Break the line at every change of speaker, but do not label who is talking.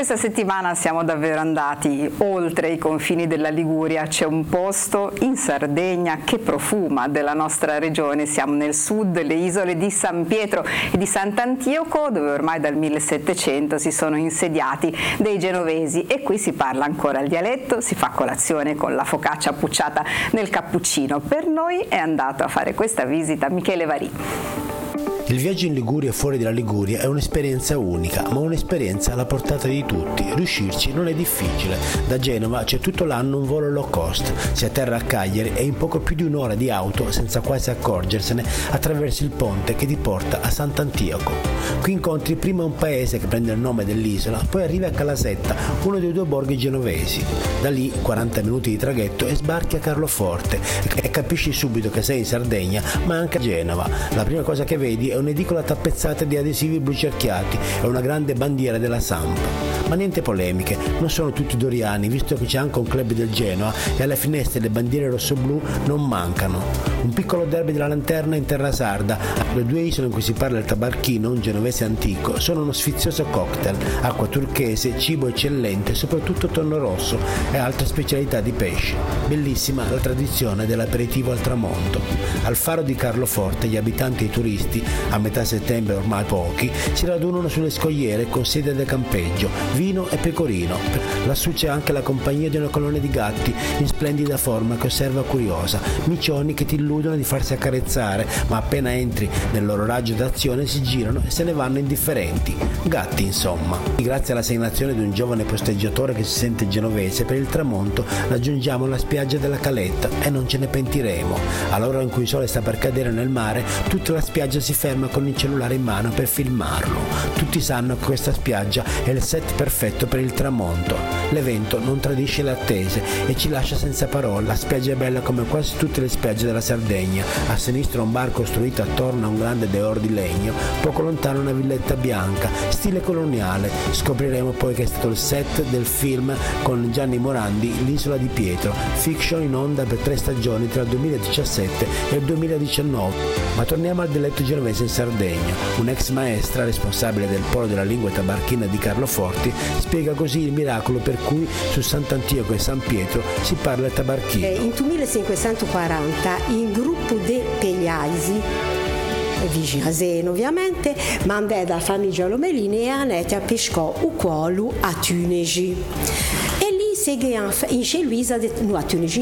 Questa settimana siamo davvero andati oltre i confini della Liguria, c'è un posto in Sardegna che profuma della nostra regione, siamo nel sud, le isole di San Pietro e di Sant'Antioco, dove ormai dal 1700 si sono insediati dei genovesi e qui si parla ancora il dialetto, si fa colazione con la focaccia appucciata nel cappuccino. Per noi è andato a fare questa visita Michele Varì.
Il viaggio in Liguria e fuori dalla Liguria è un'esperienza unica, ma un'esperienza alla portata di tutti. Riuscirci non è difficile. Da Genova c'è tutto l'anno un volo low cost. Si atterra a Cagliari e in poco più di un'ora di auto, senza quasi accorgersene, attraversi il ponte che ti porta a Sant'Antioco. Qui incontri prima un paese che prende il nome dell'isola, poi arrivi a Calasetta, uno dei due borghi genovesi. Da lì 40 minuti di traghetto e sbarchi a Carloforte e capisci subito che sei in Sardegna, ma anche a Genova. La prima cosa che vedi è un'edicola tappezzata di adesivi blu cerchiati e una grande bandiera della Sampa. Ma niente polemiche, non sono tutti doriani, visto che c'è anche un club del Genoa e alle finestre le bandiere rosso-blu non mancano. Un piccolo derby della lanterna in terra sarda, le due isole in cui si parla il tabarchino, un genovese antico, sono uno sfizioso cocktail, acqua turchese, cibo eccellente, soprattutto tonno rosso e altre specialità di pesce. Bellissima la tradizione dell'aperitivo al tramonto. Al faro di Carloforte gli abitanti e i turisti, a metà settembre ormai pochi, si radunano sulle scogliere con sede da campeggio, vino e pecorino. Lassù c'è anche la compagnia di una colonia di gatti in splendida forma che osserva curiosa, micioni che ti illudono di farsi accarezzare, ma appena entri nel loro raggio d'azione si girano e se ne vanno indifferenti. Gatti, insomma. Grazie alla segnalazione di un giovane posteggiatore che si sente genovese, per il tramonto raggiungiamo la spiaggia della Caletta e non ce ne pentiremo. All'ora in cui il sole sta per cadere nel mare, tutta la spiaggia si ferma con il cellulare in mano per filmarlo. Tutti sanno che questa spiaggia è il set perfetto per il tramonto. L'evento non tradisce le attese e ci lascia senza parole. La spiaggia è bella come quasi tutte le spiagge della Sardegna. A sinistra un bar costruito attorno a un grande deor di legno, poco lontano una villetta bianca, stile coloniale. Scopriremo poi che è stato il set del film con Gianni Morandi, L'isola di Pietro, fiction in onda per 3 stagioni tra il 2017 e il 2019. Ma torniamo al dialetto genovese in Sardegna. Un'ex maestra, responsabile del polo della lingua tabarchina di Carloforte, spiega così il miracolo per cui su Sant'Antioco e San Pietro si parla il tabarchino.
In 1540 il gruppo de Pegliaisi, vicino a Zeno ovviamente, mandò da famiglia Lomelini e andò a pescare un colo a Tunisi. E lì segue in chez Luisa, a Tunisi,